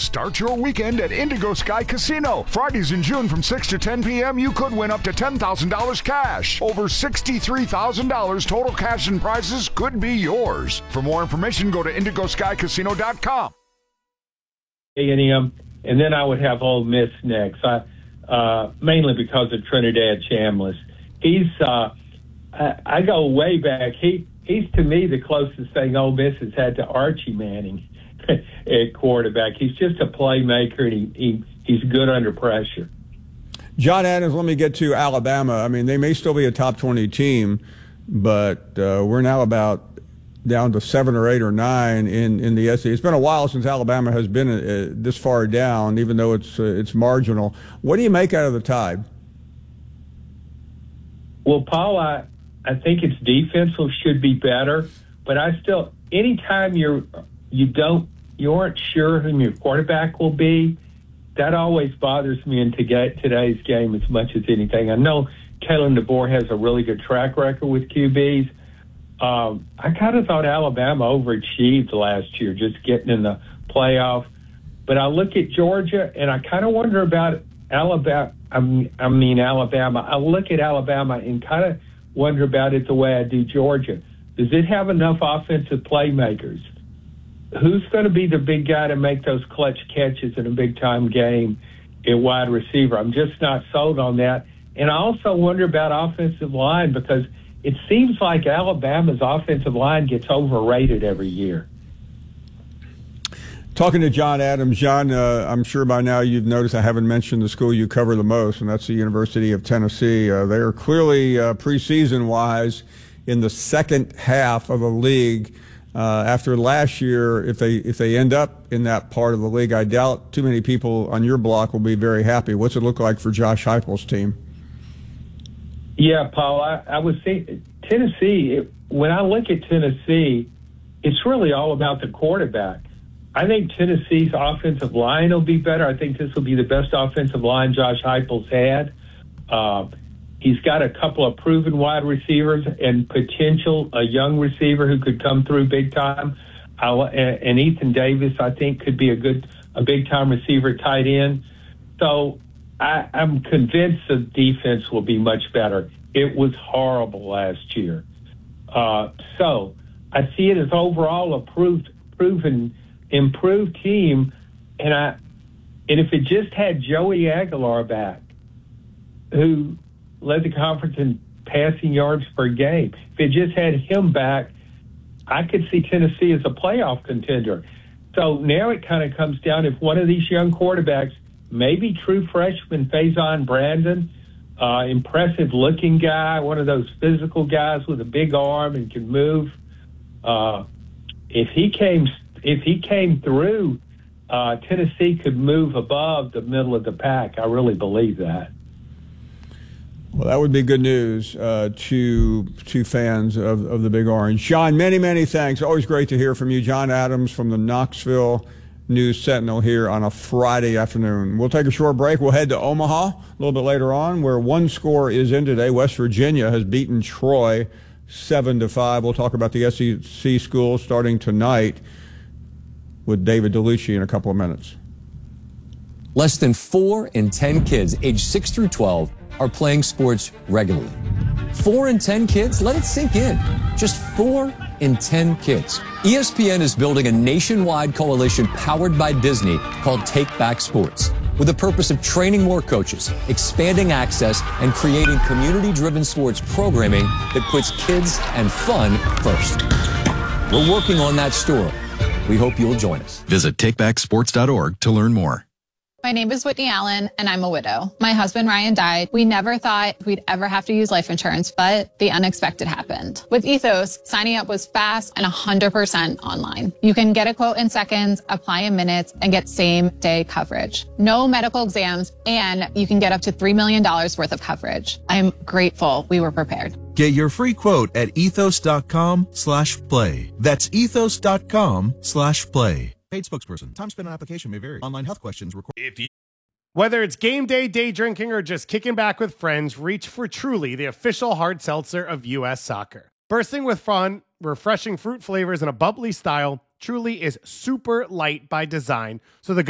Start your weekend at Indigo Sky Casino. Fridays in June from 6 to 10 p.m., you could win up to $10,000 cash. Over $63,000 total cash and prizes could be yours. For more information, go to indigoskycasino.com. A&M, and then I would have Ole Miss next, mainly because of Trinidad Chambliss. I go way back. He's to me the closest thing Ole Miss has had to Archie Manning at quarterback. He's just a playmaker, and he's good under pressure. John Adams, let me get to Alabama. I mean, they may still be a top 20 team, but we're now about down to 7 or 8 or 9 in the SEC. It's been a while since Alabama has been this far down, even though it's marginal. What do you make out of the Tide? Well, Paul, I think its defense should be better, but anytime you aren't sure whom your quarterback will be, that always bothers me in today's game as much as anything. I know Kalen DeBoer has a really good track record with QBs. I kind of thought Alabama overachieved last year, just getting in the playoff. But I look at Georgia, and I kind of wonder about Alabama. Alabama. I look at Alabama and kind of wonder about it the way I do Georgia. Does it have enough offensive playmakers? Who's going to be the big guy to make those clutch catches in a big-time game at wide receiver? I'm just not sold on that. And I also wonder about offensive line, because it seems like Alabama's offensive line gets overrated every year. Talking to John Adams. John, I'm sure by now you've noticed I haven't mentioned the school you cover the most, and that's the University of Tennessee. They are clearly preseason-wise in the second half of the league. After last year, if they end up in that part of the league, I doubt too many people on your block will be very happy. What's it look like for Josh Heupel's team? Yeah, Paul, I was saying Tennessee, when I look at Tennessee, it's really all about the quarterback. I think Tennessee's offensive line will be better. I think this will be the best offensive line Josh Heupel's had. He's got a couple of proven wide receivers and potential, a young receiver who could come through big time. And Ethan Davis, I think, could be a big-time receiver tight end. So I'm convinced the defense will be much better. It was horrible last year. So I see it as overall a improved team. And if it just had Joey Aguilar back, who led the conference in passing yards per game, if it just had him back, I could see Tennessee as a playoff contender. So now it kind of comes down, if one of these young quarterbacks, maybe true freshman Faison Brandon, impressive looking guy, one of those physical guys with a big arm and can move. If he came through, Tennessee could move above the middle of the pack. I really believe that. Well, that would be good news to fans of the Big Orange. John, many, many thanks. Always great to hear from you. John Adams from the Knoxville News-Sentinel here on a Friday afternoon. We'll take a short break. We'll head to Omaha a little bit later on, where one score is in today. West Virginia has beaten Troy 7-5. We'll talk about the SEC schools starting tonight with David DeLucia in a couple of minutes. Less than 4 in 10 kids aged 6 through 12 are playing sports regularly. 4 in 10 kids? Let it sink in. Just 4 in 10 kids. ESPN is building a nationwide coalition powered by Disney called Take Back Sports, with the purpose of training more coaches, expanding access, and creating community-driven sports programming that puts kids and fun first. We're working on that story. We hope you'll join us. Visit takebacksports.org to learn more. My name is Whitney Allen, and I'm a widow. My husband, Ryan, died. We never thought we'd ever have to use life insurance, but the unexpected happened. With Ethos, signing up was fast and 100% online. You can get a quote in seconds, apply in minutes, and get same-day coverage. No medical exams, and you can get up to $3 million worth of coverage. I am grateful we were prepared. Get your free quote at ethos.com/play. That's ethos.com/play. Paid spokesperson. Time spent on application may vary. Online health questions required. Whether it's game day drinking, or just kicking back with friends, reach for Truly, the official hard seltzer of U.S. soccer. Bursting with fun, refreshing fruit flavors, and a bubbly style, Truly is super light by design, so the